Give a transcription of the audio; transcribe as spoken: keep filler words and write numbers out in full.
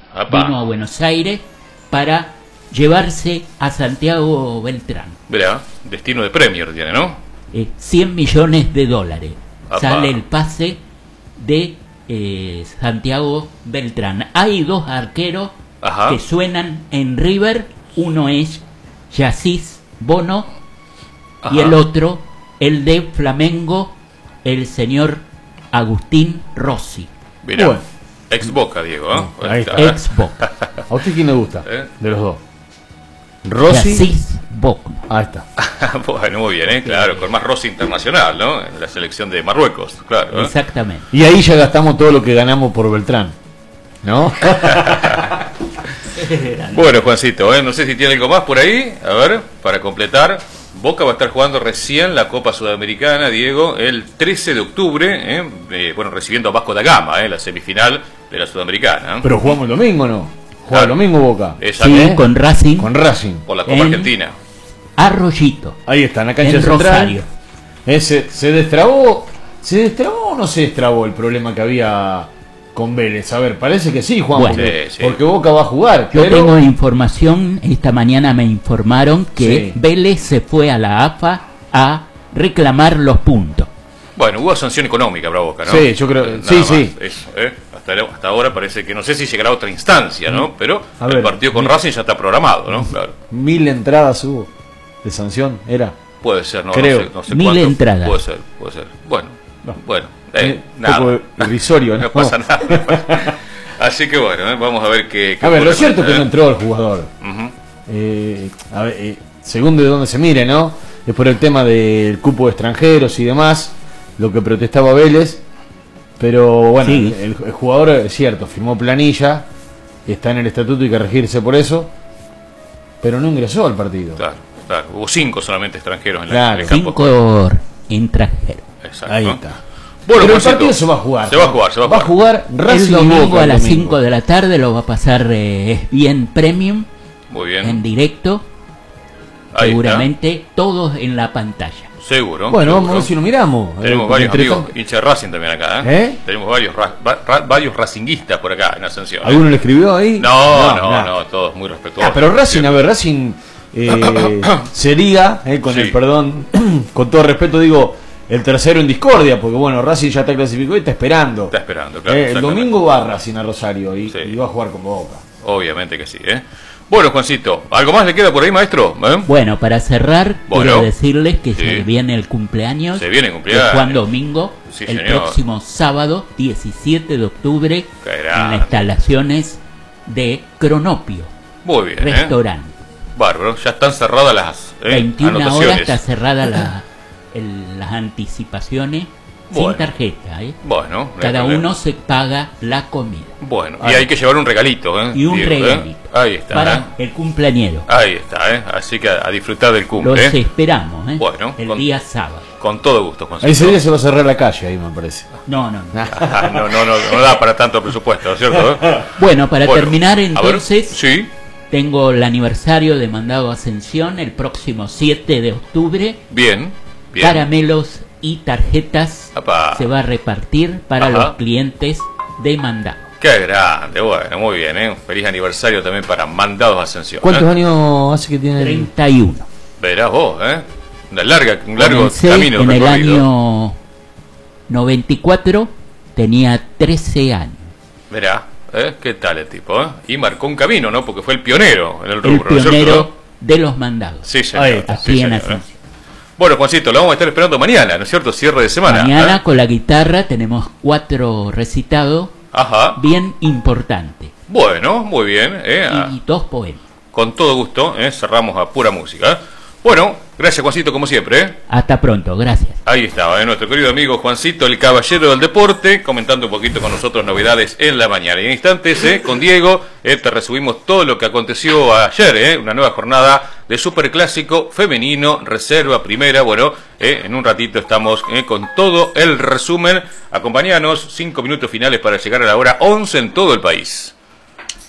Apá. Vino a Buenos Aires para llevarse a Santiago Beltrán. Verá, destino de Premier tiene, ¿no? Eh, cien millones de dólares. Apá. Sale el pase de eh, Santiago Beltrán. Hay dos arqueros Ajá. que suenan en River. Uno es Yacis Bono Ajá. y el otro, el de Flamengo, el señor Agustín Rossi. Mirá, Bueno. ex Boca, Diego, ¿eh? Ahí está. Ex Boca. ¿A usted quién le gusta? ¿Eh? De los dos. Rossi. Yacis Bono. Ahí está. Bueno, muy bien, ¿eh? Claro, con más Rossi internacional, ¿no? En la selección de Marruecos, claro. ¿eh? Exactamente. Y ahí ya gastamos todo lo que ganamos por Beltrán, ¿no? Bueno, Juancito, ¿eh? No sé si tiene algo más por ahí, a ver, para completar. Boca va a estar jugando recién la Copa Sudamericana, Diego, el trece de octubre, ¿eh? Eh, bueno, recibiendo a Vasco da Gama, ¿eh? La semifinal de la Sudamericana, ¿eh? Pero jugamos el domingo, ¿no? Juega Claro. el domingo Boca. Exacto. Sí, con Racing. Con Racing. Por la Copa en- Argentina. Arroyito. Ahí está, en la cancha En central. Rosario. Eh, se, se destrabó. ¿Se destrabó o no se destrabó el problema que había con Vélez? A ver, parece que sí, Juan, Bueno. porque, Sí, sí. porque Boca va a jugar. Yo pero- tengo información, esta mañana me informaron que Sí. Vélez se fue a la A F A a reclamar los puntos. Bueno, hubo sanción económica para Boca, ¿no? Sí, yo creo- Nada sí, más, sí. eso, ¿eh? hasta, hasta ahora parece que no sé si llegará a otra instancia, ¿no? Pero A el ver, partido con mi- Racing ya está programado, ¿no? Claro. Mil entradas hubo de sanción, era. Puede ser, no, Creo. no sé, no sé Mil cuánto. entradas. Puede ser, puede ser. Bueno, No. bueno, eh, Un nada. poco irrisorio, ¿no? No pasa nada. no pasa- Así que bueno, ¿eh? Vamos a ver qué. qué A ver, lo ocurre cierto con es que no esto, entró el jugador. ¿eh? Ujú. Eh, a ver, eh, según de dónde se mire, ¿no? Es por el tema del cupo de extranjeros y demás, lo que protestaba Vélez. Pero bueno, Sí. el, el jugador es cierto, firmó planilla, está en el estatuto y hay que regirse por eso, pero no ingresó al partido. Claro, claro. Hubo cinco solamente extranjeros en, la, Claro. en el campo. Cinco extranjeros. Exacto. Ahí está. Bueno, pero el Juancito, partido se va a jugar. Se va a jugar, se va a jugar. El Racing y domingo Boca a el las domingo. cinco de la tarde lo va a pasar eh, es bien Premium, Muy bien. en directo, Ahí seguramente todos en la pantalla. está. Seguro. Bueno, seguro. vamos a ver si lo miramos. Tenemos Eh, varios entre amigos tanto- hinchas de Racing también acá, ¿eh? ¿Eh? Tenemos varios ra- va- ra- varios racinguistas por acá en Ascensión. ¿eh? ¿Alguno le escribió ahí? No, no, nada. no, todos muy respetuosos. Ah, pero Racing, a ver, Racing eh, sería, eh, con Sí. el perdón, con todo respeto digo, el tercero en discordia, porque bueno, Racing ya está clasificado y está esperando. Está esperando, claro. Eh, el exactamente. domingo va Racing a Rosario y, Sí. y va a jugar con Boca. Obviamente que sí, ¿eh? Bueno, Juancito, ¿algo más le queda por ahí, maestro? ¿Eh? Bueno, para cerrar, Bueno. quiero decirles que Sí. se viene el cumpleaños Se viene el cumpleaños. de Juan Domingo, Sí, el señor. próximo sábado, diecisiete de octubre, Qué en grande. las instalaciones de Cronopio, Muy bien, ¿eh? restaurante. Bárbaro, ya están cerradas las eh, veintiuna horas anotaciones. está cerrada la, el- las anticipaciones Bueno. sin tarjeta, ¿eh? Bueno, no hay Cada problema. uno se paga la comida Bueno, y Ahí. hay que llevar un regalito, ¿eh? y un Diego, ¿eh? regalito Ahí está, para ¿eh? el cumpleañero. Ahí está, ¿eh? Así que a, a disfrutar del Los cumple, ¿eh? esperamos, ¿eh? Bueno, el con- día sábado. Con todo gusto, Juancito. Ese día se va a cerrar la calle ahí, me parece. No, no, no. Ah, no, no, no, no da para tanto presupuesto, ¿no es cierto? ¿Eh? Bueno, para Bueno, terminar a ver, entonces, sí, tengo el aniversario de Mandado Ascensión el próximo siete de octubre. bien, bien. Caramelos y tarjetas Apá. se va a repartir para Ajá. los clientes de Mandado. Qué grande, bueno, muy bien, ¿eh? Un feliz aniversario también para Mandados Ascensión. ¿Cuántos ¿eh? años hace que tiene? el- treinta y uno. Verás vos, ¿eh? Una larga, un largo Comencé camino en el recorrido. año noventa y cuatro, tenía trece años. Verá, ¿eh? ¿Qué tal el tipo, eh? Y marcó un camino, ¿no? Porque fue el pionero en el El rubro, ¿no es cierto? pionero de los mandados. Sí, señor. Ahí está, sí, aquí en señor, ¿eh? Ascensión. Bueno, Juancito, lo vamos a estar esperando mañana, ¿no es cierto? Cierre de semana. Mañana ¿eh? con la guitarra tenemos cuatro recitados Ajá. bien importantes Bueno, muy bien. ¿eh? Ah, y dos poemas. Con todo gusto, ¿eh? Cerramos a pura música. Bueno, gracias, Juancito, como siempre. ¿eh? Hasta pronto, gracias. Ahí estaba, ¿eh? Nuestro querido amigo Juancito, el caballero del deporte, comentando un poquito con nosotros novedades en la mañana. Y en instantes, ¿eh? Con Diego, eh, te resumimos todo lo que aconteció ayer, ¿eh? Una nueva jornada de Superclásico femenino, reserva primera. Bueno, eh, en un ratito estamos eh, con todo el resumen. Acompañanos, cinco minutos finales para llegar a la hora once en todo el país.